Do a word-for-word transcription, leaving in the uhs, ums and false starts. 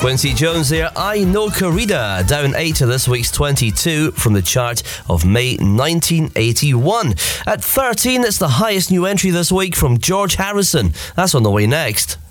Quincy Jones there, I Know Corrida, down eight to this week's twenty-two from the chart of May nineteen eighty-one. At thirteen, it's the highest new entry this week from George Harrison. That's on the way next.